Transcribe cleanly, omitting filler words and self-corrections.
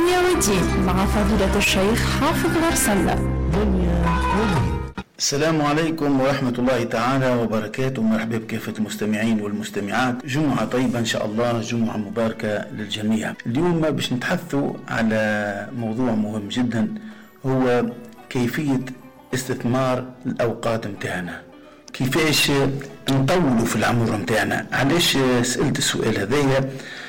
دنيا ودين مع فضيلة الشيخ حافظ غرسلة. دنيا ودين. السلام عليكم ورحمة الله تعالى وبركاته. مرحبا بكافة المستمعين والمستمعات. جمعة طيبة إن شاء الله، جمعة مباركة للجميع. اليوم باش نتحدثوا على موضوع مهم جدا، هو كيفية استثمار الأوقات متاعنا، كيفاش نطولوا في العمر متاعنا. علاش سألت السؤال هذايا؟